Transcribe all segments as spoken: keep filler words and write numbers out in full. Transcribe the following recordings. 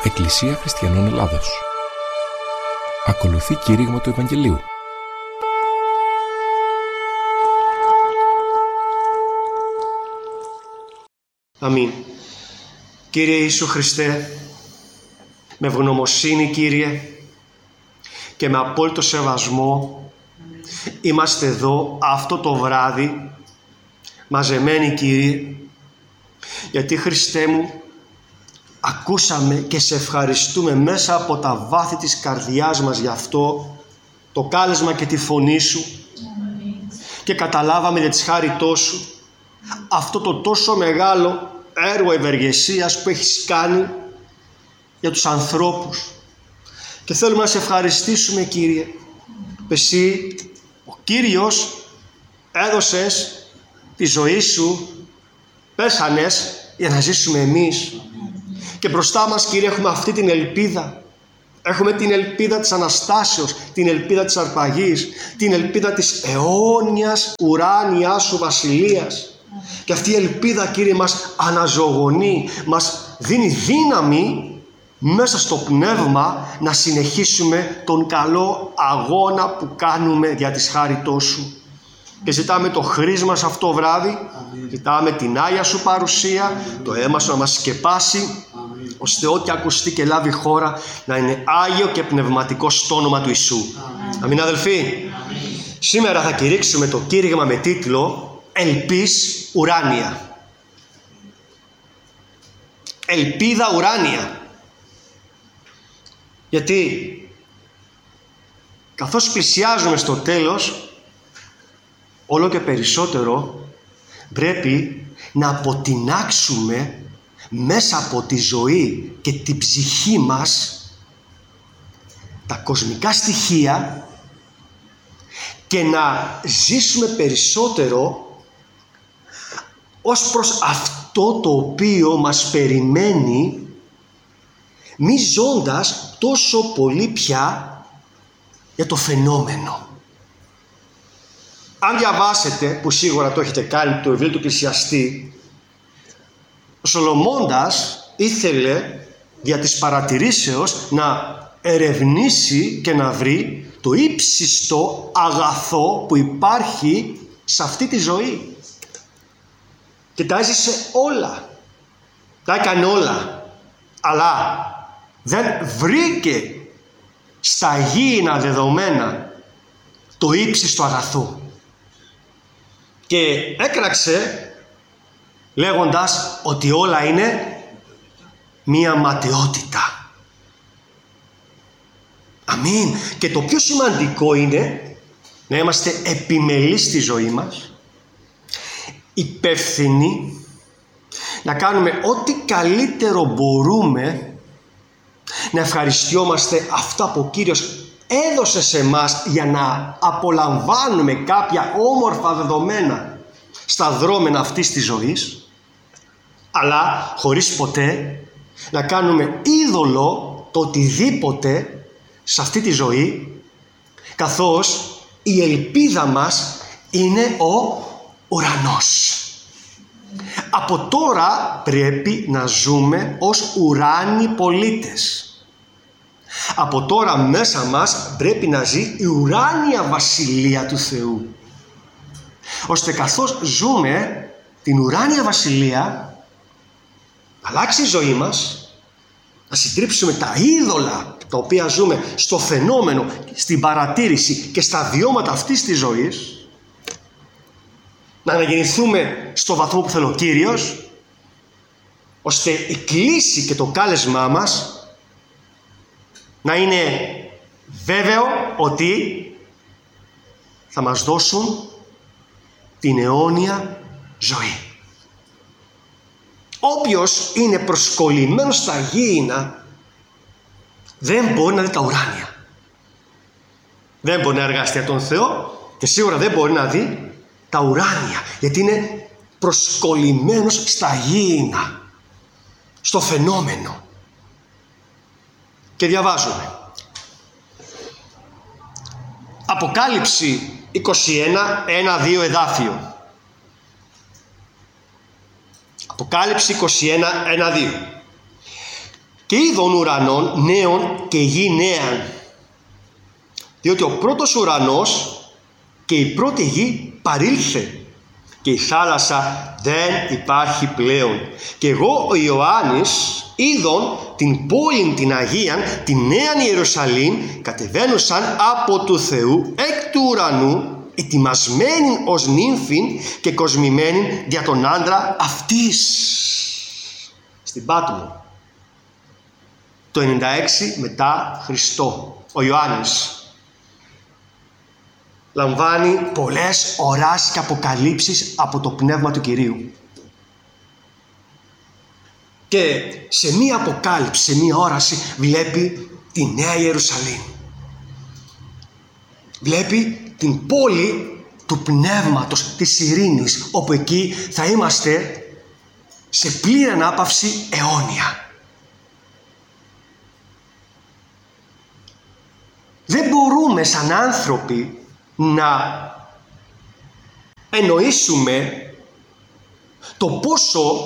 Εκκλησία Χριστιανών Ελλάδος. Ακολουθεί κήρυγμα του Ευαγγελίου. Αμήν. Κύριε Ιησού Χριστέ, με ευγνωμοσύνη Κύριε και με απόλυτο σεβασμό είμαστε εδώ αυτό το βράδυ μαζεμένοι Κύριε, γιατί Χριστέ μου ακούσαμε και σε ευχαριστούμε μέσα από τα βάθη της καρδιάς μας για αυτό το κάλεσμα και τη φωνή Σου και καταλάβαμε για της χάριτός Σου αυτό το τόσο μεγάλο έργο ευεργεσίας που έχεις κάνει για τους ανθρώπους. Και θέλουμε να σε ευχαριστήσουμε Κύριε. Εσύ, ο Κύριος, έδωσες τη ζωή Σου, πέσανες για να ζήσουμε εμείς. Και μπροστά μας Κύριε έχουμε αυτή την ελπίδα. Έχουμε την ελπίδα της Αναστάσεως, την ελπίδα της αρπαγής, την ελπίδα της αιώνιας ουράνιας Σου βασιλείας. Και αυτή η ελπίδα Κύριε μας αναζωογονεί, μας δίνει δύναμη μέσα στο πνεύμα να συνεχίσουμε τον καλό αγώνα που κάνουμε για της χάριτός Σου. Και ζητάμε το χρήσμα σε αυτό βράδυ. Αμήν. Ζητάμε την Άγια Σου παρουσία, το αίμα Σου να μας σκεπάσει, αμήν, ώστε ό,τι ακουστεί και λάβει χώρα να είναι Άγιο και πνευματικό στο όνομα του Ιησού. Αμήν, αμήν αδελφοί. Αμήν. Σήμερα θα κηρύξουμε το κήρυγμα με τίτλο Ελπίς ουράνια. Ελπίδα ουράνια. Γιατί καθώς πλησιάζουμε στο τέλος, όλο και περισσότερο πρέπει να αποτινάξουμε μέσα από τη ζωή και την ψυχή μας τα κοσμικά στοιχεία και να ζήσουμε περισσότερο ως προς αυτό το οποίο μας περιμένει, μη ζώντας τόσο πολύ πια για το φαινόμενο. Αν διαβάσετε, που σίγουρα το έχετε κάνει, το βιβλίο του Εκκλησιαστή, ο Σολομώντας ήθελε δια της παρατηρήσεως να ερευνήσει και να βρει το ύψιστο αγαθό που υπάρχει σε αυτή τη ζωή. Και τα έζησε όλα. Τα έκανε όλα. Αλλά δεν βρήκε στα γήινα δεδομένα το ύψιστο αγαθό. Και έκραξε λέγοντας ότι όλα είναι μία ματαιότητα. Αμήν. Και το πιο σημαντικό είναι να είμαστε επιμελείς στη ζωή μας, υπεύθυνοι, να κάνουμε ό,τι καλύτερο μπορούμε, να ευχαριστιόμαστε αυτά που ο Κύριος έδωσε σε μας για να απολαμβάνουμε κάποια όμορφα δεδομένα στα δρόμενα αυτής της ζωής, αλλά χωρίς ποτέ να κάνουμε είδωλο το οτιδήποτε σε αυτή τη ζωή, καθώς η ελπίδα μας είναι ο ουρανός. Από τώρα πρέπει να ζούμε ως ουράνιοι πολίτες. Από τώρα μέσα μας πρέπει να ζει η ουράνια βασιλεία του Θεού. Ώστε καθώς ζούμε την ουράνια βασιλεία, να αλλάξει η ζωή μας, να συντρίψουμε τα είδωλα τα οποία ζούμε στο φαινόμενο, στην παρατήρηση και στα βιώματα αυτής της ζωής, να αναγεννηθούμε στο βαθμό που θέλει ο Κύριος, ώστε η κλίση και το κάλεσμά μας να είναι βέβαιο ότι θα μας δώσουν την αιώνια ζωή. Όποιος είναι προσκολλημένος στα γήινα δεν μπορεί να δει τα ουράνια. Δεν μπορεί να εργαστεί για τον Θεό και σίγουρα δεν μπορεί να δει τα ουράνια, γιατί είναι προσκολλημένος στα γήινα, στο φαινόμενο. Και διαβάζουμε Αποκάλυψη είκοσι ένα, ένα δύο εδάφιο. Αποκάλυψη είκοσι ένα, ένα δύο. και είδων ουρανών νέων και γη νέαν. Διότι ο πρώτος ουρανός και η πρώτη γη παρήλθε και η θάλασσα δεν υπάρχει πλέον. Και εγώ ο Ιωάννης είδων την πόλην την Αγίαν, την νέαν Ιερουσαλήμ, κατεβαίνουσαν από του Θεού εκ του ουρανού, ετοιμασμένην ως νύμφην και κοσμημένην δια τον άντρα αυτής. Στην Πάτμο, το ενενήντα έξι μετά Χριστό, ο Ιωάννης λαμβάνει πολλές οράσεις και αποκαλύψεις από το Πνεύμα του Κυρίου. Και σε μία αποκάλυψη, σε μία όραση βλέπει τη Νέα Ιερουσαλήμ. Βλέπει την πόλη του Πνεύματος, της ειρήνης, όπου εκεί θα είμαστε σε πλήρη ανάπαυση αιώνια. Δεν μπορούμε σαν άνθρωποι να εννοήσουμε το πόσο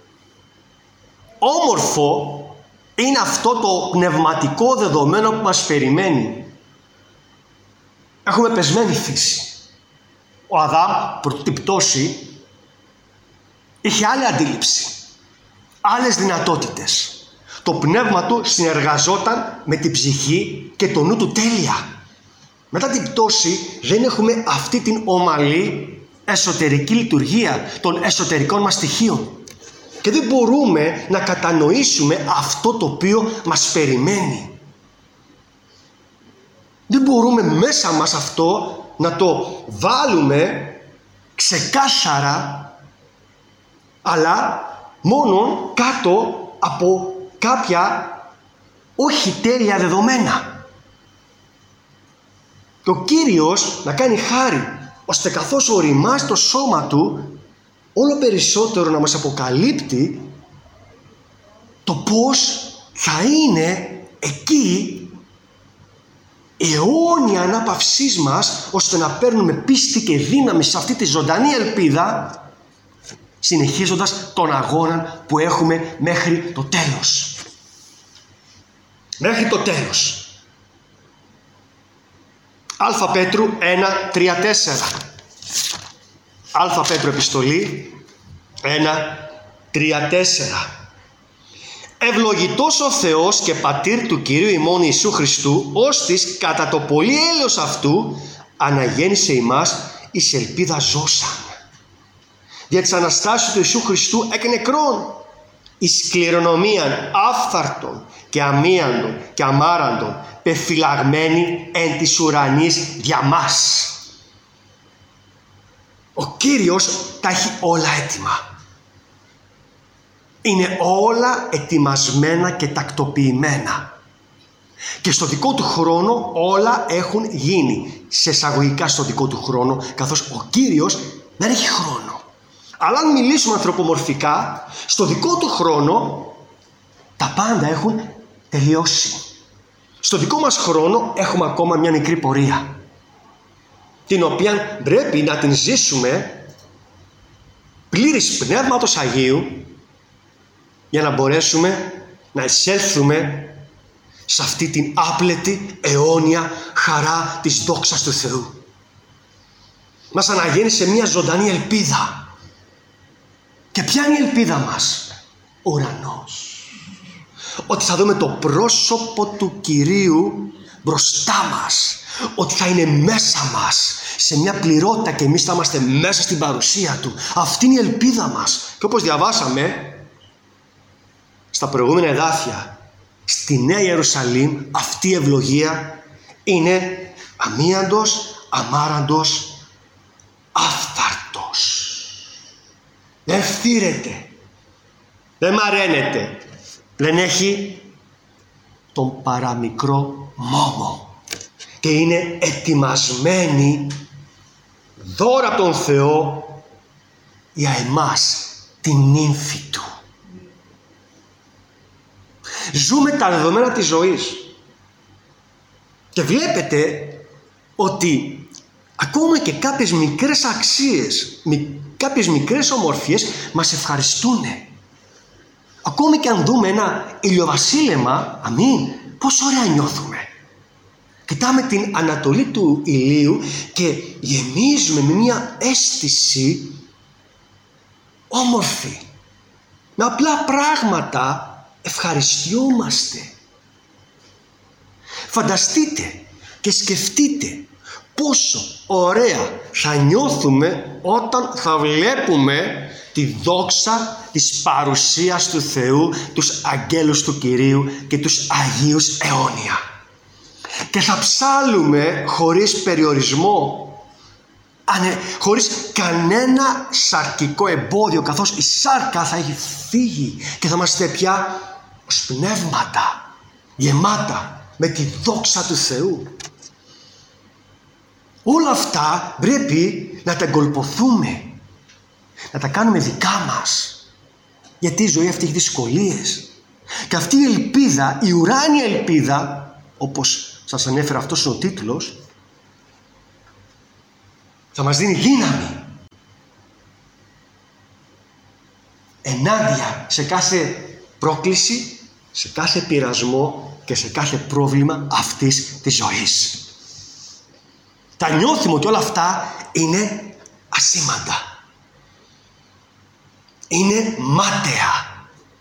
όμορφο είναι αυτό το πνευματικό δεδομένο που μας περιμένει. Έχουμε πεσμένη φύση. Ο Αδάμ πρωτού την πτώση είχε άλλη αντίληψη, άλλες δυνατότητες. Το πνεύμα του συνεργαζόταν με την ψυχή και το νου του τέλεια. Μετά την πτώση δεν έχουμε αυτή την ομαλή εσωτερική λειτουργία των εσωτερικών μας στοιχείων. Και δεν μπορούμε να κατανοήσουμε αυτό το οποίο μας περιμένει. Δεν μπορούμε μέσα μας αυτό να το βάλουμε ξεκάθαρα, αλλά μόνο κάτω από κάποια όχι τέλεια δεδομένα. Και ο Κύριος να κάνει χάρη, ώστε καθώς οριμάζει το σώμα Του, όλο περισσότερο να μας αποκαλύπτει το πώς θα είναι εκεί η αιώνια ανάπαυσής μας, ώστε να παίρνουμε πίστη και δύναμη σε αυτή τη ζωντανή ελπίδα, συνεχίζοντας τον αγώνα που έχουμε μέχρι το τέλος. Μέχρι το τέλος. Α Πέτρου ένα, τρία, τέσσερα. Α Πέτρου επιστολή ένα, τρία, τέσσερα. Ευλογητός ο Θεός και Πατήρ του Κυρίου ημών Ιησού Χριστού, ώστις κατά το πολύ έλεος αυτού αναγέννησε ημάς εις ελπίδα ζώσαν. Δια της Αναστάσεως του Ιησού Χριστού εκ νεκρών, εις κληρονομίαν άφθαρτον και αμίαντον και αμάραντον, πεφυλαγμένη εν της ουρανής δια μας. Ο Κύριος τα έχει όλα έτοιμα. Είναι όλα ετοιμασμένα και τακτοποιημένα. Και στο δικό του χρόνο όλα έχουν γίνει. Σε εισαγωγικά στο δικό του χρόνο, καθώς ο Κύριος δεν έχει χρόνο. Αλλά αν μιλήσουμε ανθρωπομορφικά, στο δικό του χρόνο τα πάντα έχουν τελειώσει. Στο δικό μας χρόνο έχουμε ακόμα μια μικρή πορεία, την οποία πρέπει να την ζήσουμε πλήρης Πνεύματος Αγίου, για να μπορέσουμε να εισέλθουμε σε αυτή την άπλετη αιώνια χαρά της δόξας του Θεού. Μας αναγέννησε μια ζωντανή ελπίδα. Και ποια είναι η ελπίδα μας? Ο ουρανός. Ότι θα δούμε το πρόσωπο του Κυρίου μπροστά μας. Ότι θα είναι μέσα μας σε μια πληρότητα και εμείς θα είμαστε μέσα στην παρουσία Του. Αυτή είναι η ελπίδα μας. Και όπως διαβάσαμε στα προηγούμενα εδάφια, στη Νέα Ιερουσαλήμ αυτή η ευλογία είναι αμίαντος, αμάραντος, άφθαρτος. Δεν φθήρεται, δεν μαραίνεται, δεν έχει τον παραμικρό μόμο και είναι ετοιμασμένη δώρα από τον Θεό για εμάς, την νύμφη Του. Ζούμε τα δεδομένα της ζωής και βλέπετε ότι ακόμα και κάποιες μικρές αξίες, κάποιες μικρές ομορφιές μας ευχαριστούν. Ακόμη και αν δούμε ένα ηλιοβασίλεμα, αμήν, πόσο ωραία νιώθουμε. Κοιτάμε την ανατολή του ηλίου και γεμίζουμε με μια αίσθηση όμορφη. Με απλά πράγματα ευχαριστιόμαστε. Φανταστείτε και σκεφτείτε πόσο ωραία θα νιώθουμε όταν θα βλέπουμε τη δόξα της παρουσίας του Θεού, τους αγγέλους του Κυρίου και τους Αγίους αιώνια. Και θα ψάλλουμε χωρίς περιορισμό, ανε, χωρίς κανένα σαρκικό εμπόδιο, καθώς η σάρκα θα έχει φύγει και θα είμαστε πια ως πνεύματα γεμάτα με τη δόξα του Θεού. Όλα αυτά πρέπει να τα εγκολποθούμε, να τα κάνουμε δικά μας, γιατί η ζωή αυτή έχει δυσκολίες. Και αυτή η ελπίδα, η ουράνια ελπίδα, όπως σας ανέφερα, αυτός είναι ο τίτλος, θα μας δίνει δύναμη ενάντια σε κάθε πρόκληση, σε κάθε πειρασμό και σε κάθε πρόβλημα αυτής της ζωής. Θα νιώθουμε ότι όλα αυτά είναι ασήμαντα. Είναι μάταια.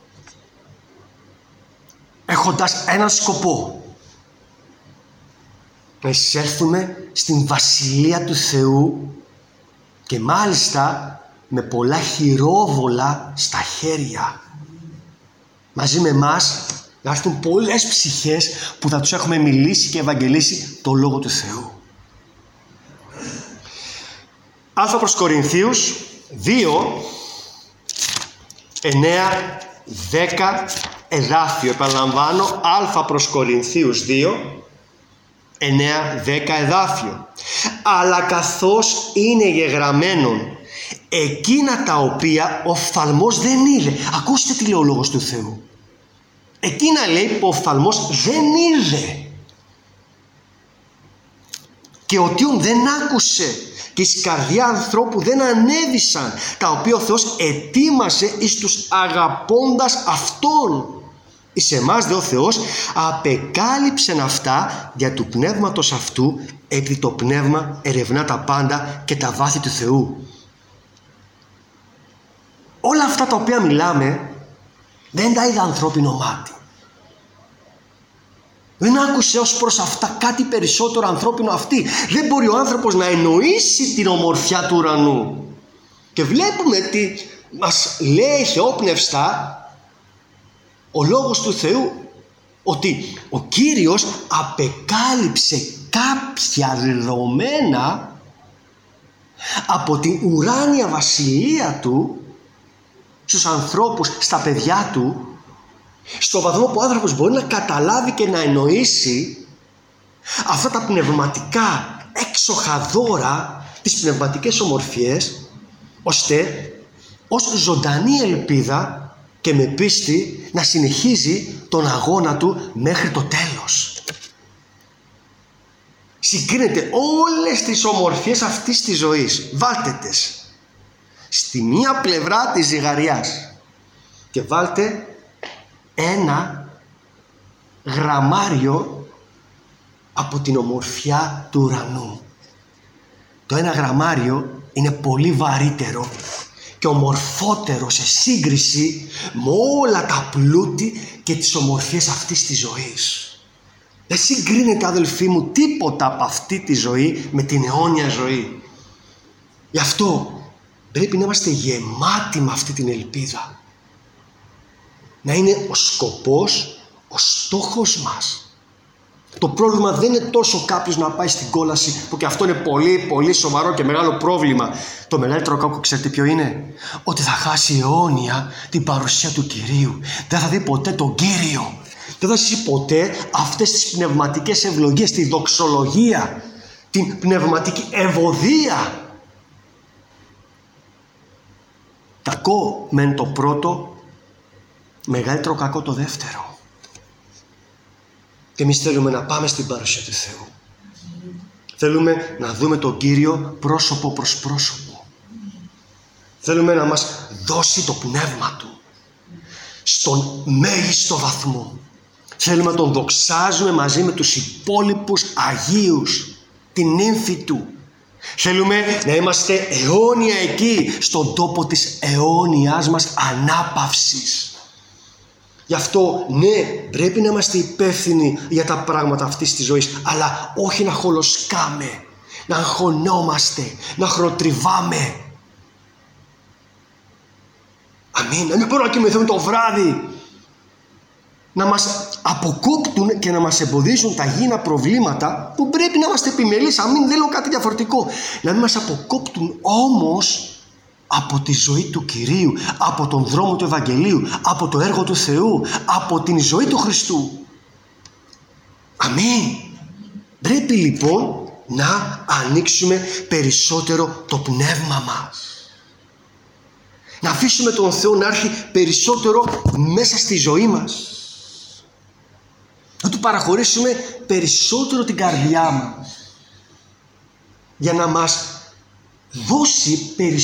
Έχοντας έναν σκοπό: να εισέλθουμε στην Βασιλεία του Θεού, και μάλιστα με πολλά χειρόβολα στα χέρια. Μαζί με εμάς να έρθουν πολλές ψυχές που θα τους έχουμε μιλήσει και ευαγγελίσει το Λόγο του Θεού. Α προς Κορινθίους δύο, εννέα, δέκα εδάφιο. Επαναλαμβάνω, Α προς Κορινθίους δύο, εννέα, δέκα εδάφιο. Αλλά καθώς είναι γεγραμμένον εκείνα τα οποία ο οφθαλμός δεν είδε. Ακούστε τι λέει ο Λόγος του Θεού. Εκείνα, λέει, που ο οφθαλμός δεν είδε και ο τιόν δεν άκουσε και εις καρδιά ανθρώπου δεν ανέβησαν, τα οποία ο Θεός ετοίμασε εις τους αγαπώντας Αυτόν. Εις εμάς δε ο Θεός απεκάλυψεν αυτά δια του πνεύματος αυτού, επειδή το πνεύμα ερευνά τα πάντα και τα βάθη του Θεού. Όλα αυτά τα οποία μιλάμε δεν τα είδε ανθρώπινο μάτι. Δεν άκουσε ως προς αυτά κάτι περισσότερο ανθρώπινο αυτή. Δεν μπορεί ο άνθρωπος να εννοήσει την ομορφιά του ουρανού. Και βλέπουμε τι μας λέει θεόπνευστα ο Λόγος του Θεού, ότι ο Κύριος απεκάλυψε κάποια δεδομένα από την ουράνια βασιλεία του στους ανθρώπους, στα παιδιά του, στο βαθμό που ο άνθρωπος μπορεί να καταλάβει και να εννοήσει αυτά τα πνευματικά έξοχα δώρα, τις πνευματικές ομορφιές, ώστε ως ζωντανή ελπίδα και με πίστη να συνεχίζει τον αγώνα του μέχρι το τέλος. Συγκρίνεται όλες τις ομορφιές αυτής της ζωής, βάλτε τες στη μία πλευρά της ζυγαριάς και βάλτε ένα γραμμάριο από την ομορφιά του ουρανού. Το ένα γραμμάριο είναι πολύ βαρύτερο και ομορφότερο σε σύγκριση με όλα τα πλούτη και τις ομορφιές αυτής της ζωής. Δεν συγκρίνεται, αδελφοί μου, τίποτα από αυτή τη ζωή με την αιώνια ζωή. Γι' αυτό πρέπει να είμαστε γεμάτοι με αυτή την ελπίδα. Να είναι ο σκοπός, ο στόχος μας. Το πρόβλημα δεν είναι τόσο κάποιος να πάει στην κόλαση, που και αυτό είναι πολύ πολύ σοβαρό και μεγάλο πρόβλημα. Το μεγαλύτερο κακό, ξέρετε ποιο είναι? Ότι θα χάσει αιώνια την παρουσία του Κυρίου. Δεν θα δει ποτέ τον Κύριο. Δεν θα ζήσει ποτέ αυτές τις πνευματικές ευλογίες, τη δοξολογία, την πνευματική ευωδία. Κακό μεν το πρώτο, μεγαλύτερο κακό το δεύτερο. Και εμείς θέλουμε να πάμε στην παρουσία του Θεού. Θέλουμε να δούμε τον Κύριο πρόσωπο προς πρόσωπο. Θέλουμε να μας δώσει το πνεύμα Του. στον μέγιστο βαθμό. Θέλουμε να Τον δοξάζουμε μαζί με τους υπόλοιπους Αγίους, την ύμφη Του. Θέλουμε να είμαστε αιώνια εκεί, στον τόπο της αιώνιας μας ανάπαυσης. Γι' αυτό, ναι, πρέπει να είμαστε υπεύθυνοι για τα πράγματα αυτής της ζωής, αλλά όχι να χολοσκάμε, να αγχωνόμαστε, να χρονοτριβάμε. Αμήν. Να μην μπορούμε να κοιμηθούμε το βράδυ, να μας αποκόπτουν και να μας εμποδίσουν τα γήινα προβλήματα που πρέπει να είμαστε επιμελείς. Αμήν, δεν λέω κάτι διαφορετικό. Να μην μας αποκόπτουν όμως από τη ζωή του Κυρίου, από τον δρόμο του Ευαγγελίου, από το έργο του Θεού, από την ζωή του Χριστού. Αμήν. Πρέπει λοιπόν να ανοίξουμε περισσότερο το πνεύμα μας. Να αφήσουμε τον Θεό να έρθει περισσότερο μέσα στη ζωή μας. Να Του παραχωρήσουμε περισσότερο την καρδιά μας. Για να μας δώσει περισσότερο